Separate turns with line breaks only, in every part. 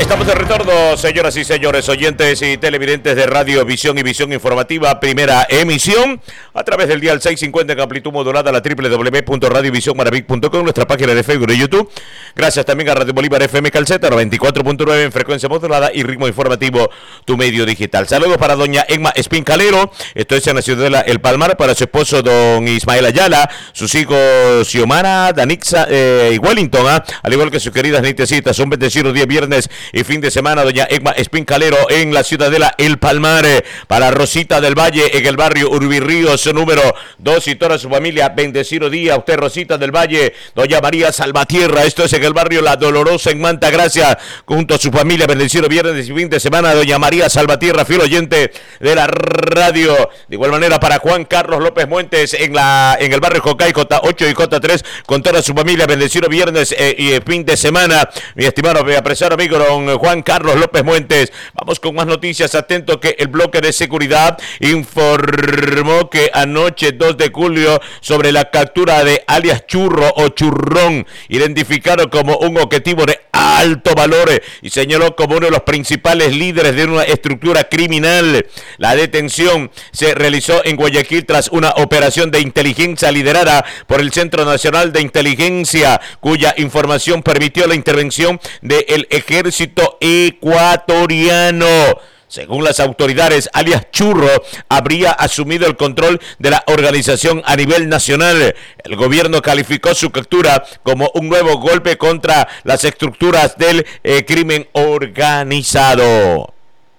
Estamos de retorno, señoras y señores, oyentes y televidentes de Radio Visión y Visión Informativa, primera emisión, a través del dial 650 en amplitud modulada, la www.radiovisionmaravic.com, nuestra página de Facebook y YouTube. Gracias también a Radio Bolívar FM Calceta, 94.9 en frecuencia modulada y ritmo informativo, tu medio digital. Saludos para doña Emma Espincalero, esto es en la ciudad de El Palmar, para su esposo don Ismael Ayala, sus hijos Xiomara, Danixa y Wellington, al igual que sus queridas nietecitas. Un bendecido día viernes y fin de semana, doña Emma Espincalero en la ciudadela El Palmar, para Rosita del Valle en el barrio Urbirríos número 2 y toda su familia. Bendecido día a usted, Rosita del Valle. Doña María Salvatierra, esto es en el barrio La Dolorosa en Manta Gracia, junto a su familia. Bendecido viernes y fin de semana, doña María Salvatierra, fiel oyente de la radio. De igual manera para Juan Carlos López Muentes en el barrio Jocay, J8 y J3, con toda su familia. Bendecido viernes y fin de semana, mi estimado y apreciado amigo don Juan Carlos López Muentes. Vamos con más noticias. Atento que el bloque de seguridad informó que anoche 2 de julio sobre la captura de alias Churro o Churrón, identificado como un objetivo de alto valor y señaló como uno de los principales líderes de una estructura criminal. La detención se realizó en Guayaquil tras una operación de inteligencia liderada por el Centro Nacional de Inteligencia, cuya información permitió la intervención del ejército ecuatoriano. Según las autoridades, alias Churro habría asumido el control de la organización a nivel nacional. El gobierno calificó su captura como un nuevo golpe contra las estructuras del crimen organizado.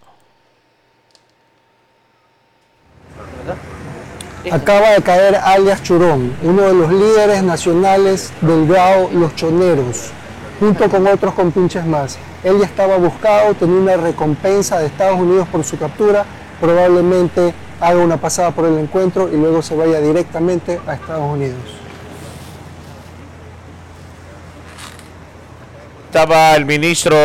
Acaba de caer alias Churrón, uno de los líderes nacionales del GAO Los Choneros, junto con otros compinches más. Él ya estaba buscado, tenía una recompensa de Estados Unidos por su captura, probablemente haga una pasada por el encuentro y luego se vaya directamente a Estados Unidos.
Estaba el ministro,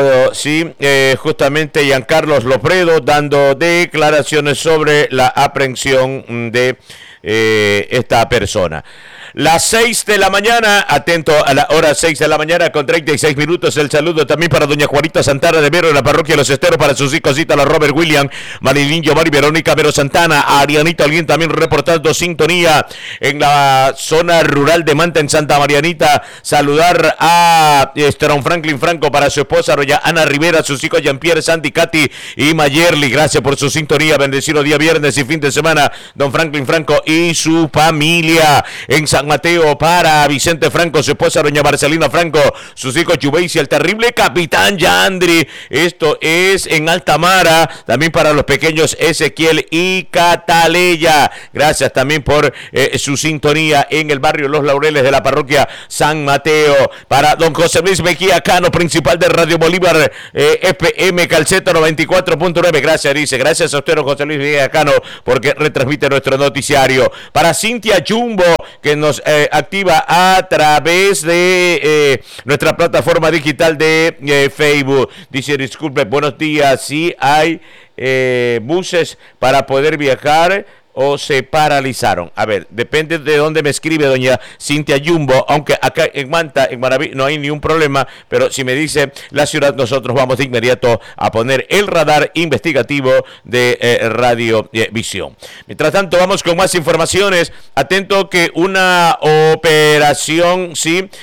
justamente Giancarlos Lopredo, dando declaraciones sobre la aprehensión de esta persona. Las 6 de la mañana, atento a la hora 6 de la mañana con 36 minutos, el saludo también para doña Juanita Santana de Vero de la parroquia Los Esteros, para sus hijos, la Robert William, Marilyn Giovanni, Verónica Vero Santana, Arianita, alguien también reportando sintonía en la zona rural de Manta en Santa Marianita. Saludar a don Franklin Franco, para su esposa doña Ana Rivera, sus hijos Jean-Pierre, Sandy, Katy y Mayerly. Gracias por su sintonía, bendecido día viernes y fin de semana, don Franklin Franco y su familia. En San Mateo, para Vicente Franco, su esposa doña Marcelina Franco, sus hijos Yubeisi, el terrible capitán Yandri. Esto es en Altamara, también para los pequeños Ezequiel y Cataleya. Gracias también por su sintonía en el barrio Los Laureles de la parroquia San Mateo. Para don José Luis Mejía Cano, principal de Radio Bolívar FM Calceta 94.9. Gracias, dice. Gracias a usted, don José Luis Mejía Cano, porque retransmite nuestro noticiario. Para Cintia Jumbo, que nos activa a través de nuestra plataforma digital de Facebook. Dice, disculpe, buenos días, sí hay buses para poder viajar o se paralizaron. A ver, depende de dónde me escribe doña Cintia Jumbo, aunque acá en Manta, en Maraví, no hay ningún problema, pero si me dice la ciudad, nosotros vamos de inmediato a poner el radar investigativo de Radio Visión. Mientras tanto, vamos con más informaciones. Atento que una operación,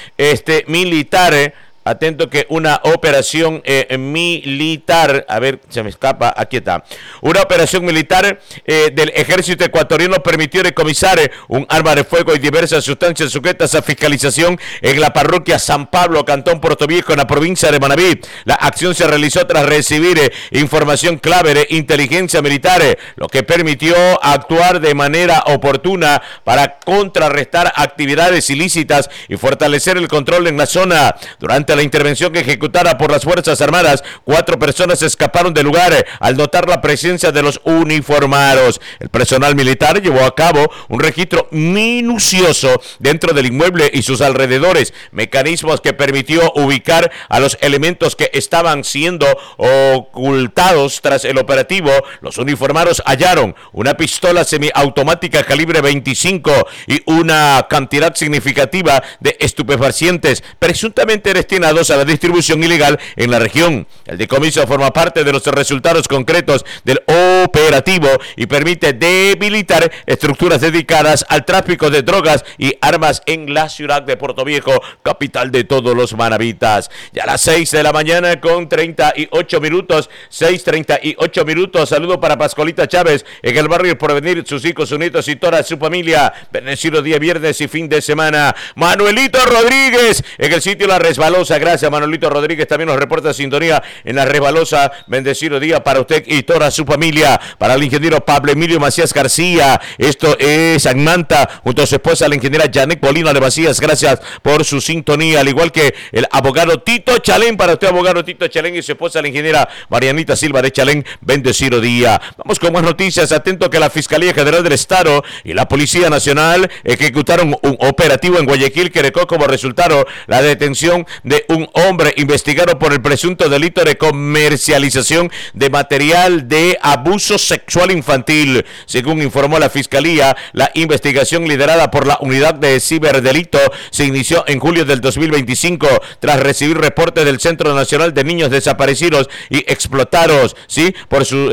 militar, atento que una operación militar, a ver, se me escapa, aquí está, una operación militar del ejército ecuatoriano permitió decomisar un arma de fuego y diversas sustancias sujetas a fiscalización en la parroquia San Pablo, cantón Puerto Viejo, en la provincia de Manabí. La acción se realizó tras recibir información clave de inteligencia militar, lo que permitió actuar de manera oportuna para contrarrestar actividades ilícitas y fortalecer el control en la zona. Durante la intervención ejecutada por las Fuerzas Armadas, 4 personas escaparon del lugar al notar la presencia de los uniformados. El personal militar llevó a cabo un registro minucioso dentro del inmueble y sus alrededores, mecanismos que permitió ubicar a los elementos que estaban siendo ocultados. Tras el operativo, los uniformados hallaron una pistola semiautomática calibre 25 y una cantidad significativa de estupefacientes, presuntamente destinados destinados a la distribución ilegal en la región. El decomiso forma parte de los resultados concretos del operativo y permite debilitar estructuras dedicadas al tráfico de drogas y armas en la ciudad de Puerto Viejo, capital de todos los manabitas. Ya a las 6 de la mañana con 38 minutos, 6:38 minutos. Saludo para Pascualita Chávez en el barrio El Porvenir, sus hijos, sus nietos y toda su familia. Bendecido día viernes y fin de semana. Manuelito Rodríguez en el sitio La Resbalosa. Gracias, Manuelito Rodríguez. También nos reporta sintonía en La Resbalosa. Bendecido día para usted y toda su familia. Para el ingeniero Pablo Emilio Macías García. Esto es Manta, junto a su esposa, la ingeniera Janet Molina de Macías. Gracias por su sintonía. Al igual que el abogado Tito Chalén. Para usted, abogado Tito Chalén, y su esposa, la ingeniera Marianita Silva de Chalén. Bendecido día. Vamos con más noticias. Atento que la Fiscalía General del Estado y la Policía Nacional ejecutaron un operativo en Guayaquil que dejó como resultado la detención de un hombre investigado por el presunto delito de comercialización de material de abuso sexual infantil. Según informó la Fiscalía, la investigación liderada por la Unidad de Ciberdelito se inició en julio del 2025 tras recibir reportes del Centro Nacional de Niños Desaparecidos y Explotados, ¿sí? Por su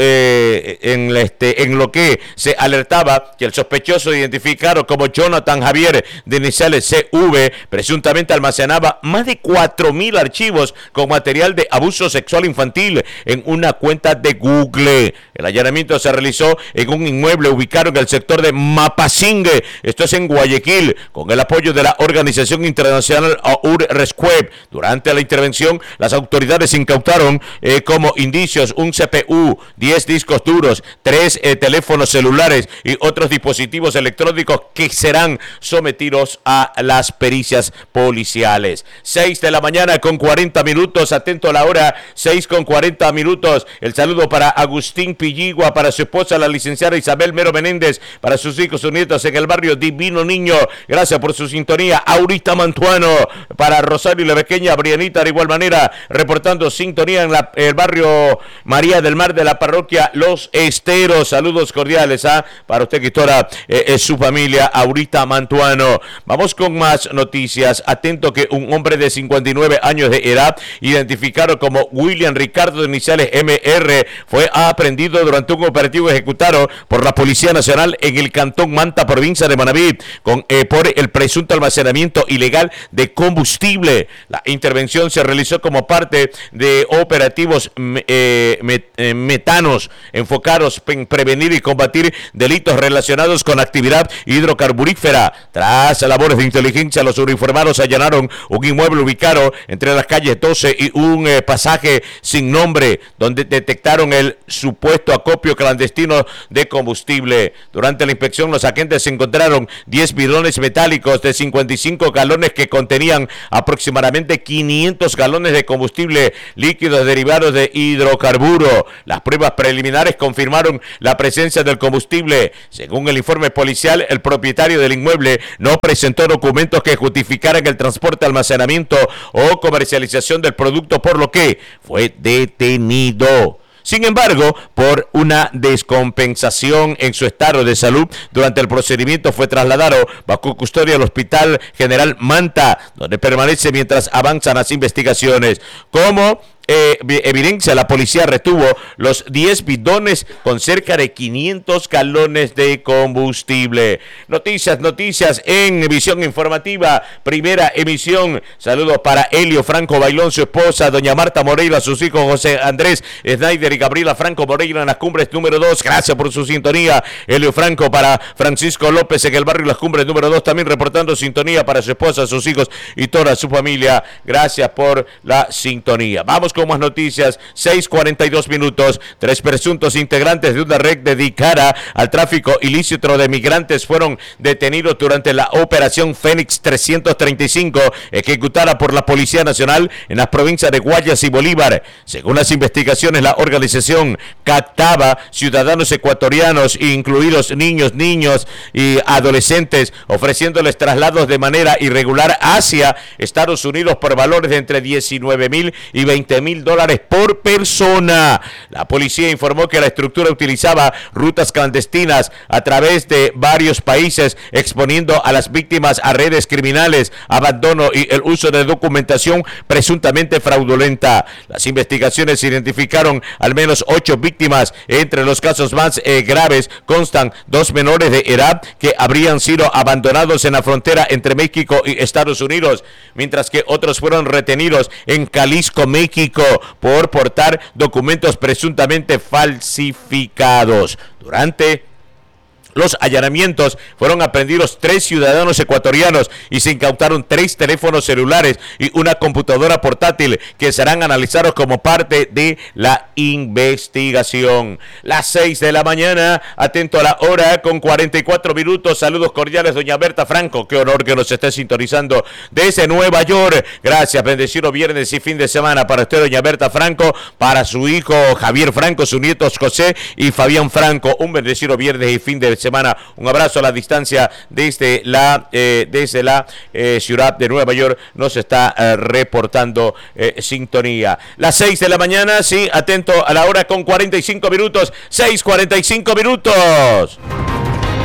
en lo que se alertaba que el sospechoso, identificado como Jonathan Javier de iniciales CV, presuntamente almacenaba más de 4,000 archivos con material de abuso sexual infantil en una cuenta de Google. El allanamiento se realizó en un inmueble ubicado en el sector de Mapasingue, esto es en Guayaquil, con el apoyo de la organización internacional URRESCUEP. Durante la intervención, las autoridades incautaron como indicios un CPU, 10 discos duros, 3 teléfonos celulares y otros dispositivos electrónicos que serán sometidos a las pericias policiales. 6 de la mañana con 40 minutos, atento a la hora, 6 con 40 minutos. El saludo para Agustín Pilligua, para su esposa, la licenciada Isabel Mero Menéndez, para sus hijos, sus nietos en el barrio Divino Niño. Gracias por su sintonía. Aurita Mantuano, para Rosario y la pequeña Brianita, de igual manera, reportando sintonía en el barrio María del Mar de la parroquia Los Esteros. Saludos cordiales para usted que toda su familia, Aurita Mantuano. Vamos con más noticias. Atento que un hombre de 59 años de edad, identificado como William Ricardo de iniciales MR, fue aprehendido durante un operativo ejecutado por la Policía Nacional en el Cantón Manta, provincia de Manabí, por el presunto almacenamiento ilegal de combustible. La intervención se realizó como parte de operativos metanos enfocados en prevenir y combatir delitos relacionados con actividad hidrocarburífera. Tras labores de inteligencia, los uniformados allanaron un inmueble ubicado entre las calles 12 y un pasaje sin nombre, donde detectaron el supuesto acopio clandestino de combustible. Durante la inspección, los agentes encontraron 10 bidones metálicos de 55 galones que contenían aproximadamente 500 galones de combustible líquidos derivados de hidrocarburo. Las pruebas preliminares confirmaron la presencia del combustible. Según el informe policial, el propietario del inmueble no presentó documentos que justificaran el transporte, almacenamiento o comercialización del producto, por lo que fue detenido. Sin embargo, por una descompensación en su estado de salud, durante el procedimiento fue trasladado bajo custodia al Hospital General Manta, donde permanece mientras avanzan las investigaciones. Como evidencia, la policía retuvo los 10 bidones con cerca de 500 galones de combustible. Noticias en Visión Informativa, primera emisión. Saludos para Helio Franco Bailón, su esposa, doña Marta Moreira, sus hijos José Andrés Snyder y Gabriela Franco Moreira en las Cumbres número 2. Gracias por su sintonía. Helio Franco para Francisco López en el barrio Las Cumbres número 2, también reportando sintonía para su esposa, sus hijos y toda su familia. Gracias por la sintonía. Vamos con más noticias. 6:42 minutos. 3 presuntos integrantes de una red dedicada al tráfico ilícito de migrantes fueron detenidos durante la operación Fénix 335 ejecutada por la Policía Nacional en las provincias de Guayas y Bolívar. Según las investigaciones, la organización captaba ciudadanos ecuatorianos, incluidos niños y adolescentes, ofreciéndoles traslados de manera irregular hacia Estados Unidos por valores de entre 19,000 y 20,000 $100,000 por persona. La policía informó que la estructura utilizaba rutas clandestinas a través de varios países, exponiendo a las víctimas a redes criminales, abandono y el uso de documentación presuntamente fraudulenta. Las investigaciones identificaron al menos 8 víctimas. Entre los casos más graves constan 2 menores de edad que habrían sido abandonados en la frontera entre México y Estados Unidos, mientras que otros fueron retenidos en Jalisco, México, por portar documentos presuntamente falsificados. Durante los allanamientos fueron aprehendidos 3 ciudadanos ecuatorianos y se incautaron 3 teléfonos celulares y una computadora portátil que serán analizados como parte de la investigación. Las 6 de la mañana, atento a la hora con 44 minutos. Saludos cordiales, doña Berta Franco. Qué honor que nos esté sintonizando desde Nueva York. Gracias, bendecido viernes y fin de semana para usted, doña Berta Franco, para su hijo Javier Franco, sus nietos José y Fabián Franco. Un bendecido viernes y fin de semana. Un abrazo a la distancia desde la ciudad de Nueva York. Nos está reportando sintonía. Las 6 de la mañana, sí, atento a la hora con 45 minutos. 6:45 minutos.